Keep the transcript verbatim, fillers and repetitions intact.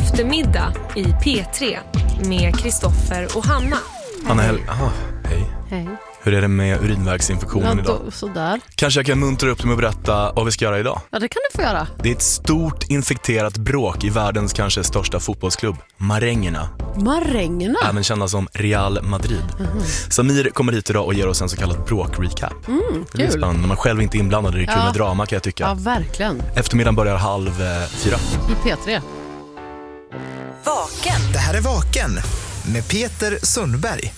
Eftermiddag i P tre med Kristoffer och Hanna. Hanna, hel- aha, hej. Hej. Hur är det med urinvägsinfektionen Ja, idag? då, sådär. Kanske jag kan muntra upp dig med att berätta vad vi ska göra idag. Ja, det kan du få göra. Det är ett stort infekterat bråk i världens kanske största fotbollsklubb, Marängerna. Marängerna? Även kända som Real Madrid. Mm-hmm. Samir kommer hit idag och ger oss en så kallad bråk-recap. Mm, Det blir kul. spännande. När man själv inte är inblandad är det kul Ja. med drama, kan jag tycka. Ja, verkligen. Eftermiddagen börjar halv eh, fyra. I P tre. Vaken. Det här är Vaken med Peter Sundberg.